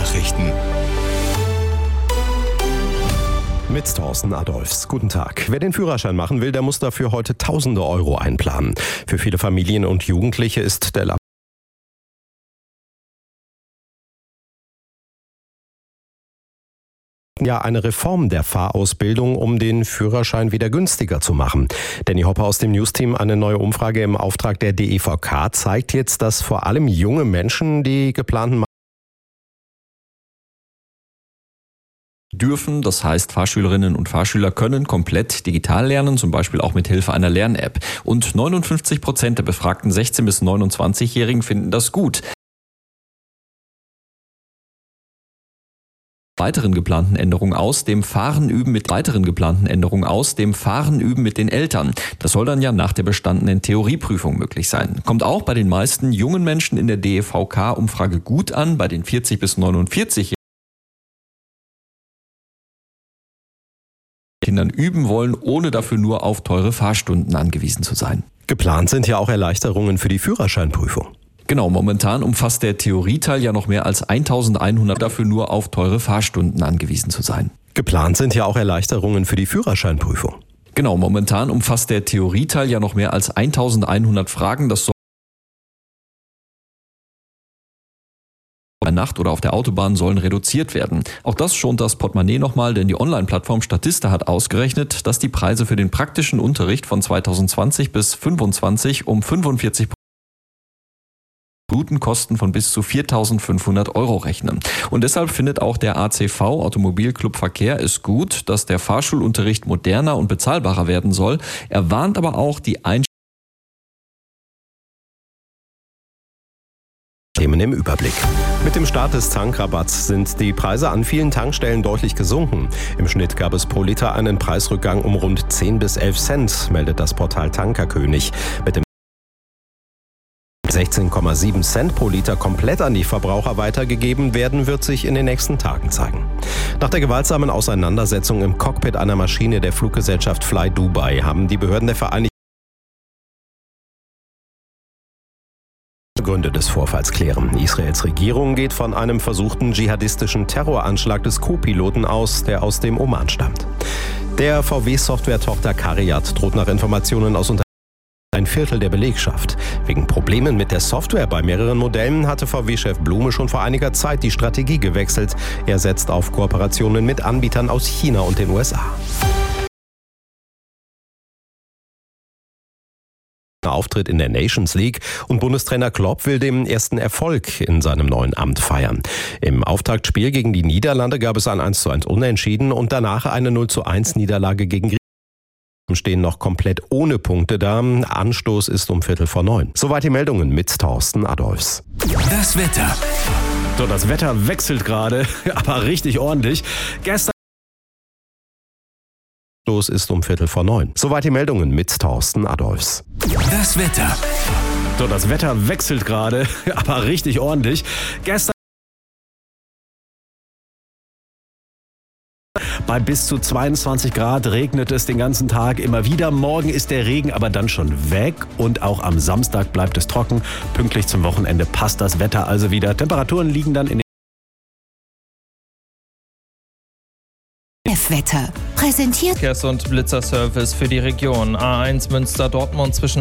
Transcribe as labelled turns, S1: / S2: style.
S1: Nachrichten.
S2: Mit Thorsten Adolphs. Guten Tag. Wer den Führerschein machen will, der muss dafür heute tausende Euro einplanen. Für viele Familien und Jugendliche ist der eine Reform der Fahrausbildung, um den Führerschein wieder günstiger zu machen. Danny Hopper aus dem Newsteam, eine neue Umfrage im Auftrag der DEVK zeigt jetzt, dass vor allem junge Menschen die geplanten
S3: dürfen. Das heißt, Fahrschülerinnen und Fahrschüler können komplett digital lernen, zum Beispiel auch mit Hilfe einer Lern-App. Und 59% der befragten 16- bis 29-Jährigen finden das gut. Weiteren geplanten Änderungen aus dem Fahren üben mit den Eltern. Das soll dann ja nach der bestandenen Theorieprüfung möglich sein. Kommt auch bei den meisten jungen Menschen in der DEVK-Umfrage gut an, bei den 40 bis 49 Kindern üben wollen, ohne dafür nur auf teure Fahrstunden angewiesen zu sein.
S2: Geplant sind ja auch Erleichterungen für die Führerscheinprüfung.
S3: Genau, momentan umfasst der Theorieteil ja noch mehr als 1100 dafür nur auf teure Fahrstunden angewiesen zu sein.
S2: Geplant sind ja auch Erleichterungen für die Führerscheinprüfung.
S3: Genau, momentan umfasst der Theorieteil ja noch mehr als 1100 Fragen. Das soll bei Nacht oder auf der Autobahn sollen reduziert werden. Auch das schont das Portemonnaie nochmal, denn die Online-Plattform Statista hat ausgerechnet, dass die Preise für den praktischen Unterricht von 2020 bis 2025 um 45% Routenkosten von bis zu 4.500 Euro rechnen. Und deshalb findet auch der ACV, Automobilclub Verkehr, es gut, dass der Fahrschulunterricht moderner und bezahlbarer werden soll. Er warnt aber auch die
S2: Themen im Überblick. Mit dem Start des Tankrabatts sind die Preise an vielen Tankstellen deutlich gesunken. Im Schnitt gab es pro Liter einen Preisrückgang um rund 10 bis 11 Cent, meldet das Portal Tankerkönig. Mit dem 16,7 Cent pro Liter komplett an die Verbraucher weitergegeben werden, wird sich in den nächsten Tagen zeigen. Nach der gewaltsamen Auseinandersetzung im Cockpit einer Maschine der Fluggesellschaft Fly Dubai haben die Behörden der Vereinigten Gründe des Vorfalls klären. Israels Regierung geht von einem versuchten dschihadistischen Terroranschlag des Co-Piloten aus, der aus dem Oman stammt. Der VW-Software-Tochter CARIAD droht nach Informationen aus ein Viertel der Belegschaft. Wegen Problemen mit der Software bei mehreren Modellen hatte VW-Chef Blume schon vor einiger Zeit die Strategie gewechselt. Er setzt auf Kooperationen mit Anbietern aus China und den USA. Auftritt in der Nations League und Bundestrainer Klopp will den ersten Erfolg in seinem neuen Amt feiern. Im Auftaktspiel gegen die Niederlande gab es ein 1:1 Unentschieden und danach eine 0:1 Niederlage gegen Griechenland. Stehen noch komplett ohne Punkte da. Anstoß ist um 8:45. Soweit die Meldungen mit Thorsten Adolphs.
S1: Das Wetter.
S4: So, das Wetter wechselt gerade, aber richtig ordentlich. Gestern
S2: ist um 8:45. Soweit die Meldungen mit Thorsten Adolphs.
S1: Das Wetter.
S4: So, das Wetter wechselt gerade, aber richtig ordentlich. Gestern bei bis zu 22 Grad regnet es den ganzen Tag immer wieder. Morgen ist der Regen aber dann schon weg und auch am Samstag bleibt es trocken. Pünktlich zum Wochenende passt das Wetter also wieder. Temperaturen liegen dann in den
S5: Wetter präsentiert
S6: Verkehrs- und Blitzerservice für die Region. A1 Münster-Dortmund zwischen